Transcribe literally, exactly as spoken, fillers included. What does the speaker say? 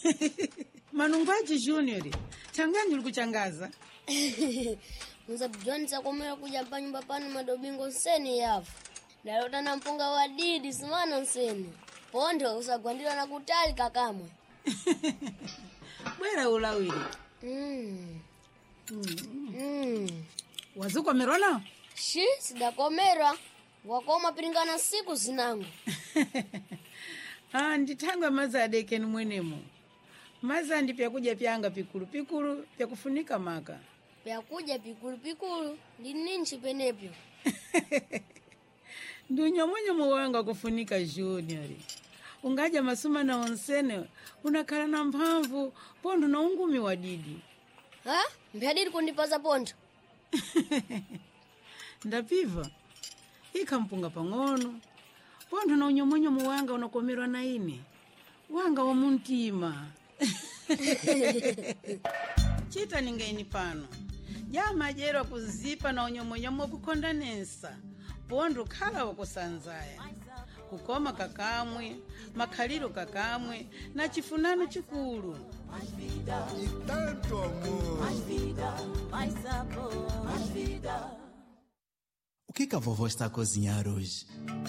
Manungwaji Junior, changani ulikuchangaza. Mzabjonza komera kuja pa nyumba pano madobingo nseni yafu. Dalota na mpunga wa didi simana nseni. Pondo usagwandila na kutali kakamwe. Bwera ulawili. Mm. Mm. Mm. Wazuko merona? Shi, sidakomera. Wakoma piringana siku zinangu. Ah, nditangwa maza adeke ni mwenemo. Maza ndi pya kuja pyanga pikulu pikulu pya kufunika maka. Pya kuja pikulu pikulu ndi ninchi penepyo. Ndunyo mwenye mwanga kufunika Junior. Ungaja masuma na onsene unakala na mpamvu pondo na ungumi wa didi. Ha? Mbiadidi kundipaza pondo. Ndapiva. Ika mpunga pangono. Pondo na unyomonyo mwanga unakomerwa na ine. Wanga wa muntima. Chita ningeini pano. Jama jero kuzipa na unyomonyomo kukondanensa. Pondo kala wakusanzaya. Kukoma kakamwe, makaliro kakamwe, na chifunano chikulu. Mais vida, e tanto amor. Mais vida, mais sabor. Mais vida. O que que a vovó está a cozinhar hoje?